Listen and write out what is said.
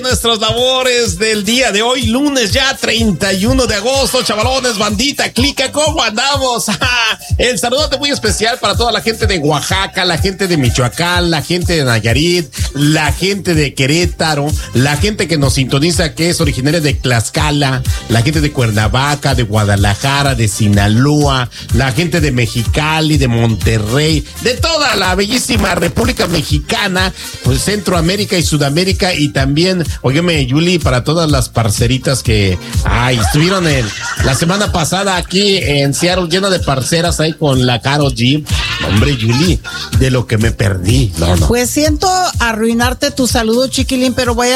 nuestras labores del día de hoy, lunes ya 31 de agosto, chavalones, bandita, clica, ¿cómo andamos? El saludote muy especial para toda la gente de Oaxaca, la gente de Michoacán, la gente de Nayarit, la gente de Querétaro, la gente que nos sintoniza que es originaria de Tlaxcala, la gente de Cuernavaca, de Guadalajara, de Sinaloa, la gente de Mexicali, de Monterrey, de toda la bellísima República Mexicana, pues Centroamérica y Sudamérica, y también, óyeme, Yuli, para todas las parceritas que estuvieron la semana pasada aquí en Seattle, llena de parceras ahí con la Karol G. Hombre, Yuli, de lo que me perdí. No. Pues siento arruinarte tu saludo, chiquilín, pero voy a